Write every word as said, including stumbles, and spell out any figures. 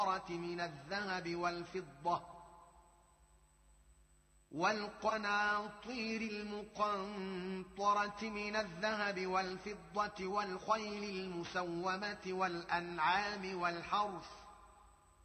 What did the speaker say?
من الذهب والفضة والقناطير المقنطرة من الذهب والفضة والخيل المسومة والأنعام والحرث